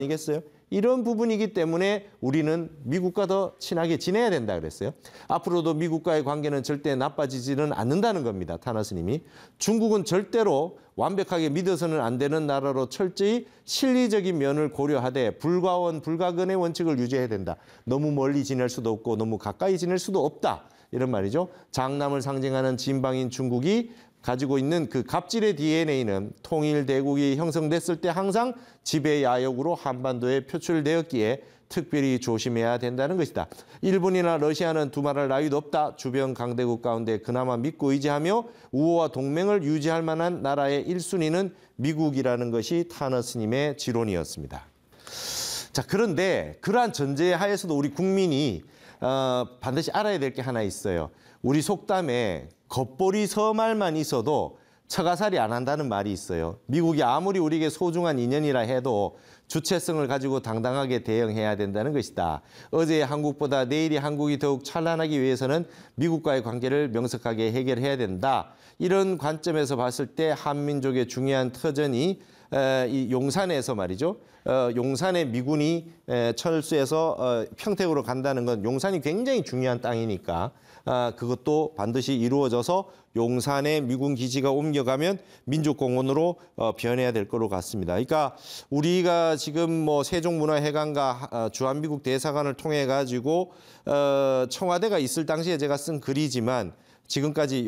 아니겠어요? 이런 부분이기 때문에 우리는 미국과 더 친하게 지내야 된다 그랬어요. 앞으로도 미국과의 관계는 절대 나빠지지는 않는다는 겁니다. 타너 스님이. 중국은 절대로 완벽하게 믿어서는 안 되는 나라로 철저히 실리적인 면을 고려하되 불가원, 불가근의 원칙을 유지해야 된다. 너무 멀리 지낼 수도 없고 너무 가까이 지낼 수도 없다. 이런 말이죠. 장남을 상징하는 진방인 중국이 가지고 있는 그 갑질의 DNA는 통일대국이 형성됐을 때 항상 지배 야욕으로 한반도에 표출되었기에 특별히 조심해야 된다는 것이다. 일본이나 러시아는 두말할 나위도 없다. 주변 강대국 가운데 그나마 믿고 의지하며 우호와 동맹을 유지할 만한 나라의 1순위는 미국이라는 것이 타너 스님의 지론이었습니다. 자, 그런데 그러한 전제 하에서도 우리 국민이 반드시 알아야 될 게 하나 있어요. 우리 속담에 겉보리 서말만 있어도 처가살이 안 한다는 말이 있어요. 미국이 아무리 우리에게 소중한 인연이라 해도 주체성을 가지고 당당하게 대응해야 된다는 것이다. 어제의 한국보다 내일의 한국이 더욱 찬란하기 위해서는 미국과의 관계를 명석하게 해결해야 된다. 이런 관점에서 봤을 때 한민족의 중요한 터전이 이 용산에서 말이죠. 용산의 미군이 철수해서 평택으로 간다는 건 용산이 굉장히 중요한 땅이니까 그것도 반드시 이루어져서 용산의 미군 기지가 옮겨가면 민족공원으로 변해야 될 거로 같습니다. 그러니까 우리가 지금 뭐 세종문화회관과 주한미국 대사관을 통해 가지고 청와대가 있을 당시에 제가 쓴 글이지만 지금까지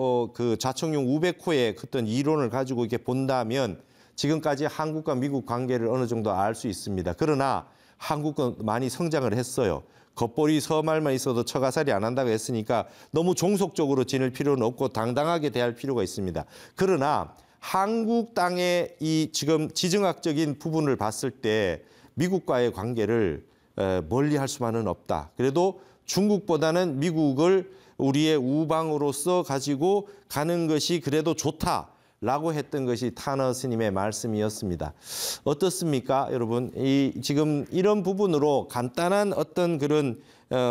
그 좌청룡 우백호의 어떤 이론을 가지고 이렇게 본다면 지금까지 한국과 미국 관계를 어느 정도 알 수 있습니다. 그러나 한국은 많이 성장을 했어요. 겉보리 서말만 있어도 처가살이 안 한다고 했으니까 너무 종속적으로 지낼 필요는 없고 당당하게 대할 필요가 있습니다. 그러나 한국 땅의 이 지금 지정학적인 부분을 봤을 때 미국과의 관계를 멀리할 수만은 없다. 그래도 중국보다는 미국을 우리의 우방으로서 가지고 가는 것이 그래도 좋다. 라고 했던 것이 타너 스님의 말씀이었습니다. 어떻습니까, 여러분? 지금 이런 부분으로 간단한 어떤 그런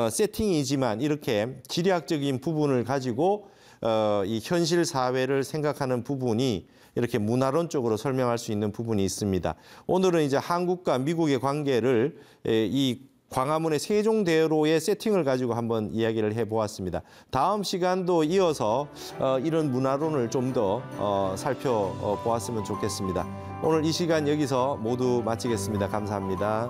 세팅이지만 이렇게 지리학적인 부분을 가지고 이 현실 사회를 생각하는 부분이 이렇게 문화론적으로 설명할 수 있는 부분이 있습니다. 오늘은 이제 한국과 미국의 관계를 이 광화문의 세종대로의 세팅을 가지고 한번 이야기를 해보았습니다. 다음 시간도 이어서 이런 문화론을 좀 더 살펴보았으면 좋겠습니다. 오늘 이 시간 여기서 모두 마치겠습니다. 감사합니다.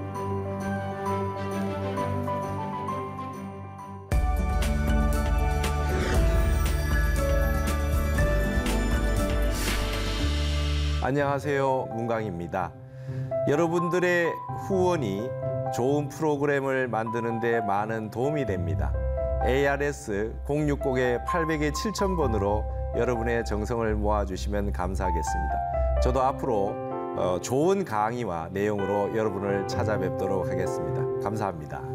안녕하세요. 문광입니다. 여러분들의 후원이 좋은 프로그램을 만드는 데 많은 도움이 됩니다. ARS 060-800-7000번으로 여러분의 정성을 모아주시면 감사하겠습니다. 저도 앞으로 좋은 강의와 내용으로 여러분을 찾아뵙도록 하겠습니다. 감사합니다.